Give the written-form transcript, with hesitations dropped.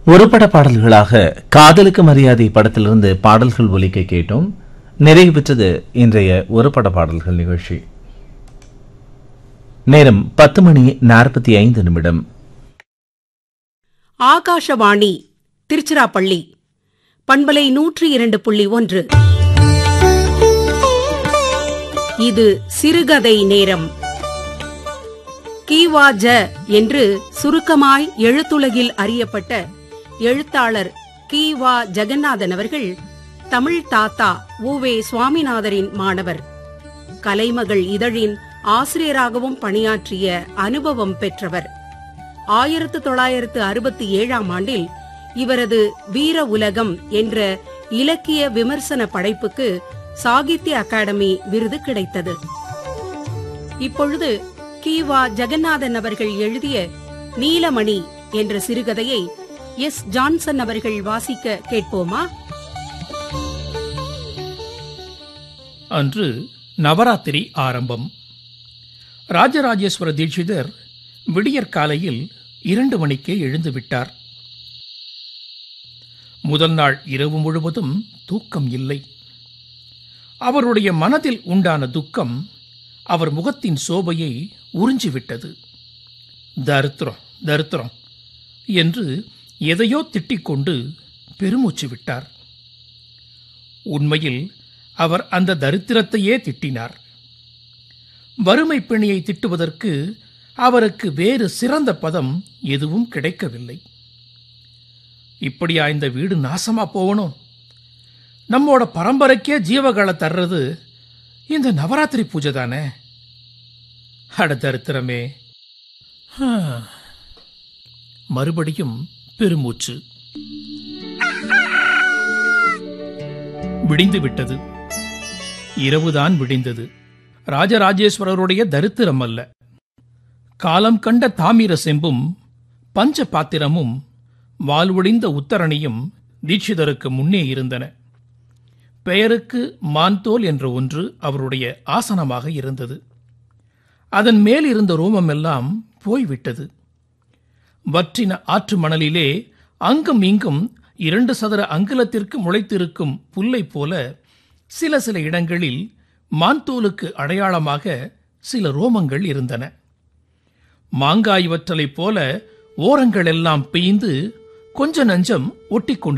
ஒரு பட பாடல்களாக காதலுக்கு மரியாதை படத்திலிருந்து பாடல்கள் ஒலிக்க கேட்டோம். நிறைவு பெற்றது இன்றைய ஒரு பட பாடல்கள் நிகழ்ச்சி. நேரம் 10:45. ஆகாஷவாணி திருச்சிராப்பள்ளி பண்பலை 102.1. இது சிறுகதை நேரம். கீவாஜ என்று சுருக்கமாய் எழுத்துலகில் அறியப்பட்ட எழுத்தாளர் கி.வா. ஜெகநாதன் அவர்கள் தமிழ் தாத்தா உ.வே. சுவாமிநாதரின் மாணவர். கலைமகள் இதழின் ஆசிரியராகவும் பணியாற்றிய அனுபவம் பெற்றவர். 1967ஆம் ஆண்டில் இவரது வீர உலகம் என்ற இலக்கிய விமர்சன படைப்புக்கு சாகித்ய அகாடமி விருது கிடைத்தது. இப்பொழுது கி.வா. ஜெகநாதன் அவர்கள் எழுதிய நீலமணி என்ற சிறுகதையை எஸ். ஜான்சன் அவர்கள் வாசிக்க கேட்போமா? அன்று நவராத்திரி ஆரம்பம். ராஜராஜேஸ்வர தீட்சிதர் விடியற்காலையில் 2 மணிக்கே எழுந்துவிட்டார். முதல் நாள் இரவு முழுவதும் தூக்கம் இல்லை. அவருடைய மனதில் உண்டான துக்கம் அவர் முகத்தின் சோபையை உறிஞ்சிவிட்டது. தரித்திரம் தரித்திரம் என்று எதையோ திட்டிக்கொண்டு பெருமூச்சு விட்டார். உண்மையில் அவர் அந்த தரித்திரத்தையே திட்டினார். வறுமை பிணியை திட்டுவதற்கு அவருக்கு வேறு சிறந்த பதம் எதுவும் கிடைக்கவில்லை. இப்படியா இந்த வீடு நாசமா போகணும்? நம்மோட பரம்பரைக்கே ஜீவகால தர்றது இந்த நவராத்திரி பூஜை தானே. அட தரித்திரமே. மறுபடியும் பெருமூச்சு. விடிந்து விட்டது. இரவுதான் விடிந்தது. ராஜராஜேஸ்வரருடைய தரித்திரம் அல்ல. காலம் கண்ட தாமிர செம்பும் பஞ்ச பாத்திரமும் வாழ்வொடிந்த உத்தரணியும் தீட்சிதருக்கு முன்னே இருந்தன. பெயருக்கு மான்தோல் என்ற ஒன்று அவருடைய ஆசனமாக இருந்தது. அதன் மேல் இருந்த ரோமமெல்லாம் போய்விட்டது. வற்றின ஆற்று மணலிலே அங்கும் இங்கும் 2 சதுர அங்குலத்திற்கு முளைத்திருக்கும் புல்லை போல சில இடங்களில் மான்தோலுக்கு அடையாளமாக சில ரோமங்கள் இருந்தன. மாங்காய் வற்றலைப் போல ஓரங்களெல்லாம் பெய்ந்து கொஞ்ச நஞ்சம் ஒட்டிக்கொண்டு